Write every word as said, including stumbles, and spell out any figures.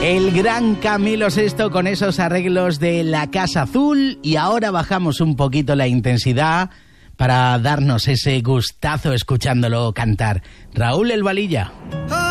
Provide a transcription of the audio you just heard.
El gran Camilo Sesto con esos arreglos de La Casa Azul, y ahora bajamos un poquito la intensidad para darnos ese gustazo escuchándolo cantar. Raúl El Valilla.